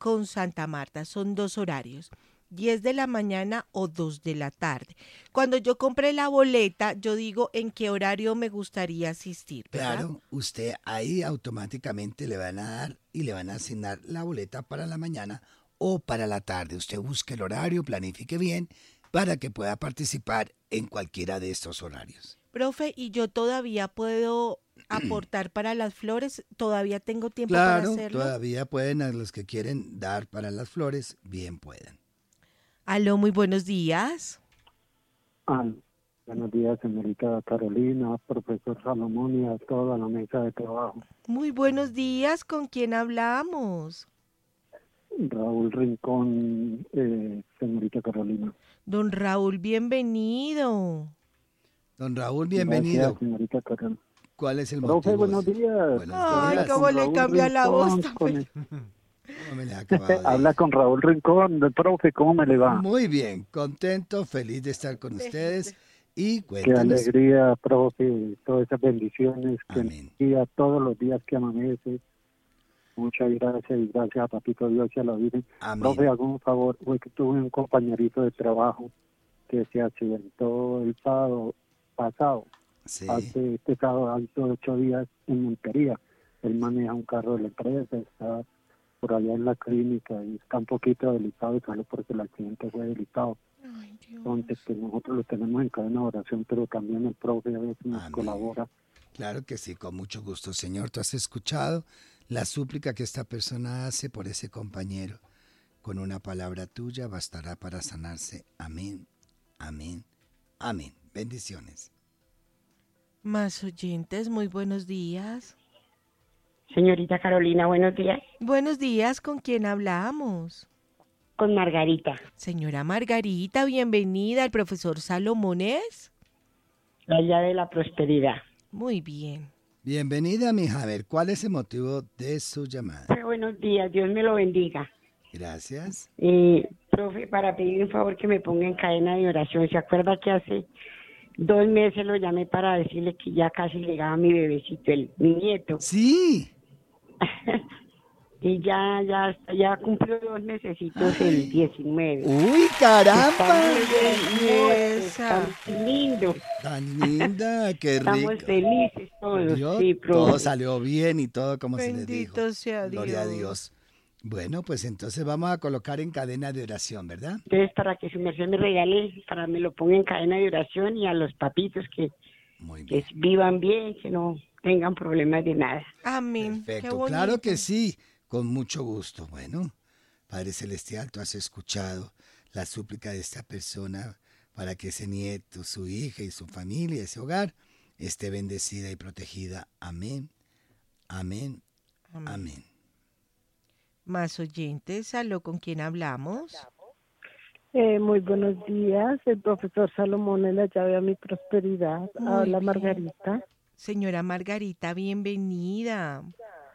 con Santa Marta. Son 2 horarios, 10 de la mañana o 2 de la tarde. Cuando yo compré la boleta, yo digo en qué horario me gustaría asistir, ¿verdad? Claro, usted ahí automáticamente le van a dar y le van a asignar la boleta para la mañana o para la tarde. Usted busque el horario, planifique bien para que pueda participar en cualquiera de estos horarios. Profe, ¿y yo todavía puedo aportar para las flores? ¿Todavía tengo tiempo para Claro, hacerlo? todavía pueden, a los que quieren dar para las flores, bien pueden. Aló, muy buenos días. Buenos días, señorita Carolina, profesor Salomón y a toda la mesa de trabajo. Muy buenos días, ¿con quién hablamos? Raúl Rincón, señorita Carolina. Don Raúl, bienvenido. Don Raúl, bienvenido. Gracias, señorita Carolina. ¿Cuál es el Profe, motivo? buenos días. Buenos Ay, días. cómo le Raúl cambia la voz. Rincón, ¿Cómo me le ha acabado de Habla ir? con Raúl Rincón, profe, ¿cómo me le va? Muy bien, contento, feliz de estar con ustedes. Y Qué cuéntanos. alegría, profe, todas esas bendiciones que Amén. nos guía todos los días que amanece. Muchas gracias y gracias a Papito Dios y a la Virgen. Amén. Profe, hago un favor, fue que tuve un compañerito de trabajo que se accidentó el sábado pasado, Sí. hace este sábado, hace 8 días en Montería. Él maneja un carro de la empresa, está por allá en la clínica y está un poquito delicado, solo porque el accidente fue delicado. Ay, Dios. Entonces, pues nosotros lo tenemos en cadena de oración, pero también el profe a veces nos Amén. colabora. Claro que sí, con mucho gusto, Señor. Tú has escuchado la súplica que esta persona hace por ese compañero. Con una palabra tuya bastará para sanarse. Amén, amén, amén. Bendiciones. Más oyentes, muy buenos días. Señorita Carolina, buenos días. Buenos días, ¿con quién hablamos? Con Margarita, Señora Margarita, bienvenida. ¿El profesor Salomónez? la allá de la prosperidad. Muy bien. Bienvenida, mija. A ver, ¿cuál es el motivo de su llamada? Buenos días, Dios me lo bendiga. Gracias. Profe, para pedir un favor que me ponga en cadena de oración. ¿Se acuerda que hace 2 meses lo llamé para decirle que ya casi llegaba mi bebecito, mi nieto? Sí. Y ya cumplió 2 mesecitos el 19. ¡Uy, caramba! Belleza. Está muy lindo. Tan linda, qué Estamos rico. felices todos. ¿Vio? Sí, Todo profe. salió bien y todo como se les dijo. Bendito sea Gloria a Dios. Dios. Bueno, pues entonces vamos a colocar en cadena de oración, ¿verdad? Entonces, para que su merced me regale, para me lo ponga en cadena de oración y a los papitos que Muy bien. vivan bien, que no tengan problemas de nada. Amén. Qué Perfecto, bonito. claro que sí, con mucho gusto. Bueno, Padre Celestial, tú has escuchado la súplica de esta persona para que ese nieto, su hija y su familia, ese hogar, esté bendecida y protegida. Amén, amén, Amén. amén. Más oyentes, aló, ¿con quién hablamos? Muy buenos días, el profesor Salomón en la llave a mi prosperidad. Muy Habla bien. Margarita. Señora Margarita, bienvenida.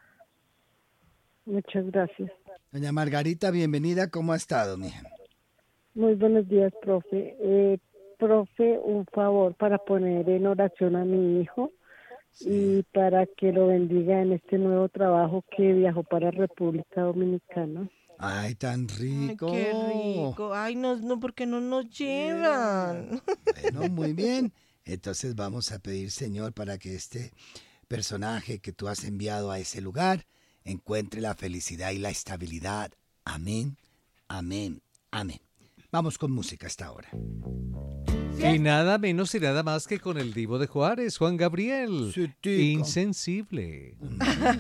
Muchas gracias. Doña Margarita, bienvenida. ¿Cómo ha estado, mija? Muy buenos días, profe. Profe, un favor para poner en oración a mi hijo y para que lo bendiga en este nuevo trabajo que viajó para República Dominicana. Ay, tan rico. Ay, qué rico. Ay, no, ¿por qué no nos llevan? Bueno, muy bien. Entonces vamos a pedir, Señor, para que este personaje que tú has enviado a ese lugar encuentre la felicidad y la estabilidad. Amén, amén, amén. Vamos con música hasta ahora. Y nada menos y nada más que con el Divo de Juárez, Juan Gabriel. Sí, tico. Insensible.